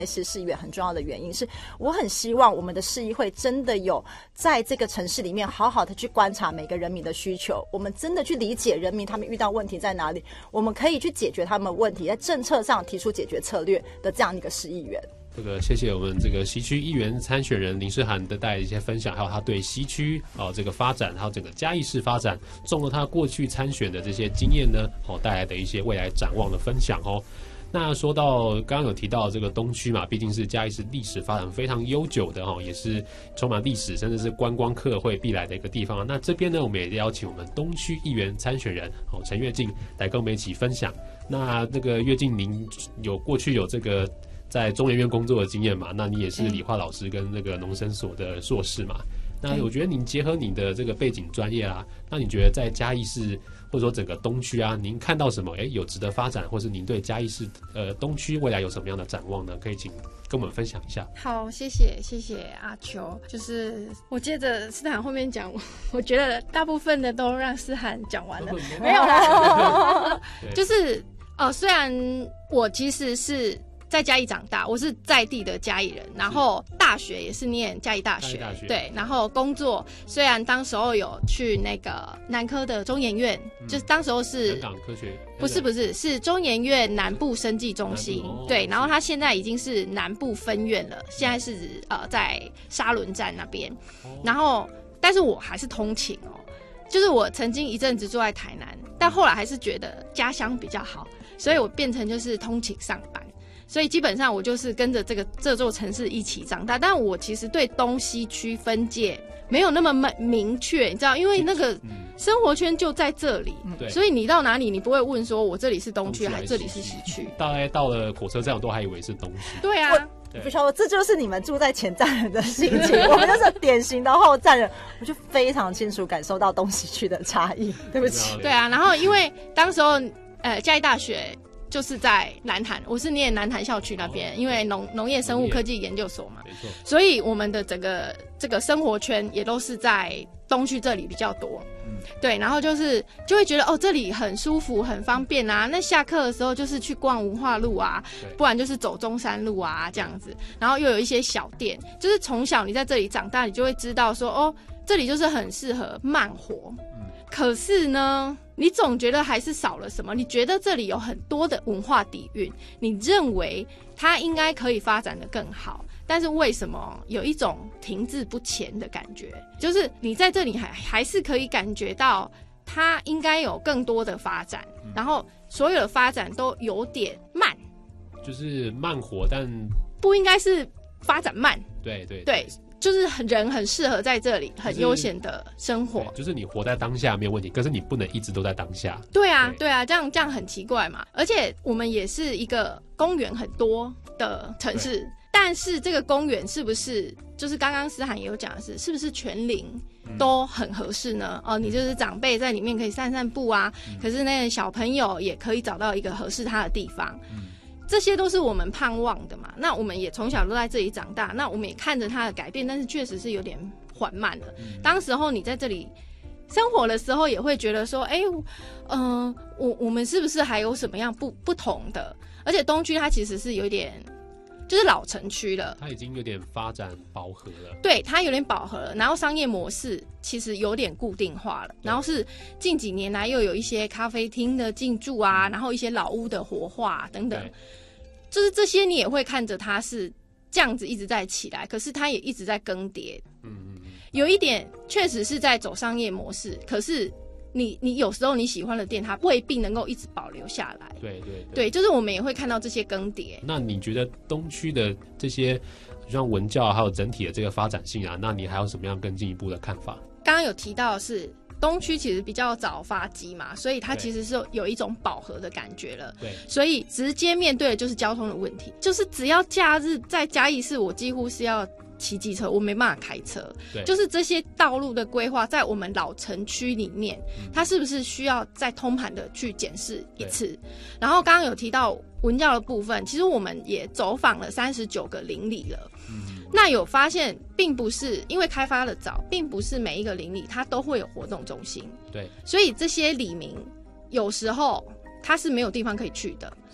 是市议员很重要的原因，是我很希望我们的市议会真的有在这个城市里面好好的去观察每个人民的需求，我们真的去理解人民他们遇到问题在哪里，我们可以去解决他们的问题，在政策上提出解决策略的这样一个市议员。 这个谢谢我们这个西区议员参选人林诗涵的带来一些分享，还有他对西区这个发展，还有整个嘉义市发展，综合他过去参选的这些经验呢，带来的一些未来展望的分享哦。那说到刚刚有提到这个东区嘛，毕竟是嘉义市历史发展非常悠久的也是充满历史，甚至是观光客会必来的一个地方。那这边呢，我们也邀请我们东区议员参选人陈跃进来跟我们一起分享。那这个跃进，您过去有这个在中研院工作的经验嘛？那你也是理化老师跟那个农生所的硕士嘛？那我觉得您结合你的这个背景专业啊，那你觉得在嘉义市或者说整个东区啊，您看到什么有值得发展，或是您对嘉义市东区未来有什么样的展望呢？可以请跟我们分享一下。 好，谢谢阿秋。就是我接着思涵后面讲，我觉得大部分的都让思涵讲完了，没有啦。就是虽然我其实是在嘉义长大，我是在地的嘉义人，然后大学也是念嘉义大学，对，然后工作虽然当时候有去那个南科的中研院，就是当时候是香港科学， 不是是中研院南部生技中心，对，然后它现在已经是南部分院了，现在是在沙仑站那边，然后但是我还是通勤就是我曾经一阵子住在台南，但后来还是觉得家乡比较好，所以我变成就是通勤上班。所以基本上我就是跟着这座城市一起长大，但我其实对东西区分界没有那么明确，你知道，因为那个生活圈就在这里，所以你到哪里你不会问说我这里是东区还是这里是西区， 大概到了火车站我都还以为是东区。 对啊， 不晓得这就是你们住在前站人的心情，我们就是典型的后站人，我就非常清楚感受到东西区的差异。对不起。 对啊，然后因为当时候嘉义大学就是在南坛，我是念南坛校区那边，因为农业生物科技研究所嘛， 没错， 所以我们的整个这个生活圈也都是在东区这里比较多。对，然后就会觉得这里很舒服很方便啊，那下课的时候就是去逛文化路啊，不然就是走中山路啊这样子，然后又有一些小店，就是从小你在这里长大，你就会知道说这里就是很适合慢活。可是呢，你总觉得还是少了什么，你觉得这里有很多的文化底蕴，你认为它应该可以发展得更好，但是为什么有一种停滞不前的感觉，就是你在这里还是可以感觉到它应该有更多的发展，然后所有的发展都有点慢， 就是慢活，但不应该是发展慢。 对， 就是人很适合在这里很悠闲的生活， 就是你活在当下没有问题，可是你不能一直都在当下。 对啊，这样很奇怪嘛。而且我们也是一个公园很多的城市，但是这个公园是不是就是刚刚思涵也有讲的是不是全龄都很合适呢？你就是长辈在里面可以散散步啊，可是那个小朋友也可以找到一个合适他的地方。这些都是我们盼望的嘛，那我们也从小都在这里长大，那我们也看着它的改变，但是确实是有点缓慢了。当时候你在这里生活的时候，也会觉得说，我们是不是还有什么样不同的？而且东区它其实是有点就是老城区了， 它已经有点发展饱和了。 对，它有点饱和了，然后商业模式其实有点固定化了，然后是近几年来又有一些咖啡厅的进驻啊，然后一些老屋的活化等等。就是这些你也会看着它是这样子一直在起来，可是它也一直在更迭。有一点确实是在走商业模式，可是你有时候你喜欢的店它未必能够一直保留下来。对，就是我们也会看到这些更迭。 那你觉得东区的这些像文教还有整体的这个发展性啊，那你还有什么样更进一步的看法？ 刚刚有提到的是东区其实比较早发迹嘛，所以它其实是有一种饱和的感觉了。 对， 所以直接面对的就是交通的问题，就是只要假日在嘉义市，我几乎是要骑机车，我没办法开车。就是这些道路的规划在我们老城区里面，它是不是需要再通盘的去检视一次？然后刚刚有提到文教的部分，其实我们也走访了39个邻里了。那有发现并不是因为开发的早，并不是每一个邻里它都会有活动中心。对，所以这些里民有时候他是没有地方可以去的。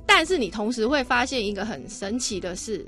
但是你同时会发现一个很神奇的事，